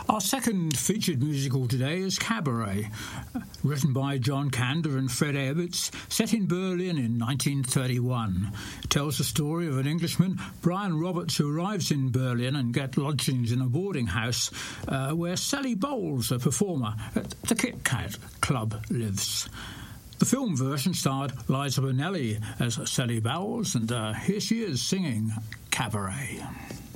Our second featured musical today is Cabaret, written by John Kander and Fred Ebbets, set in Berlin in 1931. It tells the story of an Englishman, Brian Roberts, who arrives in Berlin and gets lodgings in a boarding house where Sally Bowles, a performer at the Kit Kat Club, lives. The film version starred Liza Minnelli as Sally Bowles, and here she is singing Cabaret.